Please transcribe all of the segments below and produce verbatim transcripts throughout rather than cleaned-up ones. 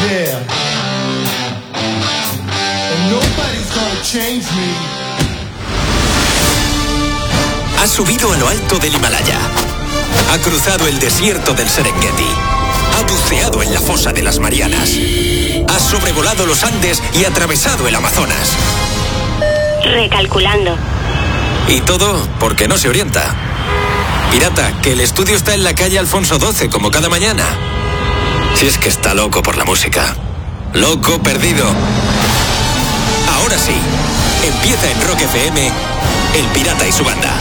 Yeah. And nobody's gonna change me. Ha subido a lo alto del Himalaya. Ha cruzado el desierto del Serengeti. Ha buceado en la fosa de las Marianas. Ha sobrevolado los Andes y atravesado el Amazonas. Recalculando. Y todo porque no se orienta. Pirata, que el estudio está en la calle Alfonso doce, como cada mañana. Si es que está loco por la música. Loco perdido. Ahora sí, empieza en Rock F M, El Pirata y su banda.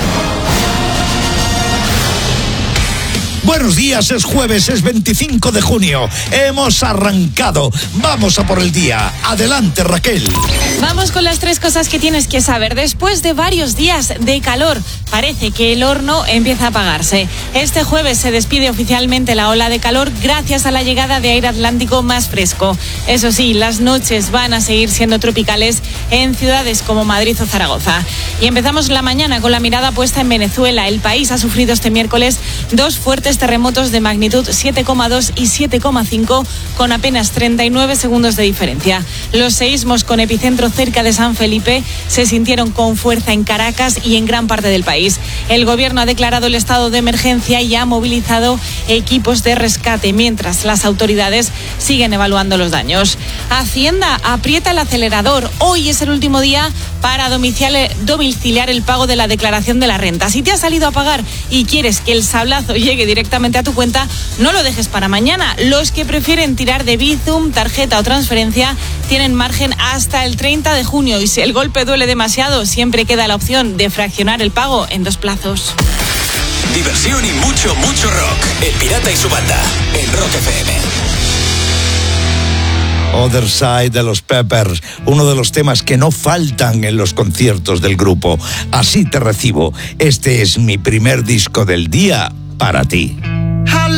Buenos días, es jueves, es veinticinco de junio. Hemos arrancado. Vamos a por el día. Adelante, Raquel. Vamos con las tres cosas que tienes que saber. Después de varios días de calor, parece que el horno empieza a apagarse. Este jueves se despide oficialmente la ola de calor gracias a la llegada de aire atlántico más fresco. Eso sí, las noches van a seguir siendo tropicales en ciudades como Madrid o Zaragoza. Y empezamos la mañana con la mirada puesta en Venezuela. El país ha sufrido este miércoles dos fuertes terremotos de magnitud siete coma dos y siete coma cinco con apenas treinta y nueve segundos de diferencia. Los seísmos con epicentro cerca de San Felipe se sintieron con fuerza en Caracas y en gran parte del país. El gobierno ha declarado el estado de emergencia y ha movilizado equipos de rescate mientras las autoridades siguen evaluando los daños. Hacienda aprieta el acelerador. Hoy es el último día para domiciliar, domiciliar el pago de la declaración de la renta. Si te has salido a pagar y quieres que el sablazo llegue directamente a tu cuenta, no lo dejes para mañana. Los que prefieren tirar de Bizum, tarjeta o transferencia tienen margen hasta el treinta de junio y si el golpe duele demasiado, siempre queda la opción de fraccionar el pago en dos plazos. Diversión y mucho, mucho rock. El Pirata y su banda en Rock F M. Other Side de los Peppers, uno de los temas que no faltan en los conciertos del grupo. Así te recibo. Este es mi primer disco del día para ti.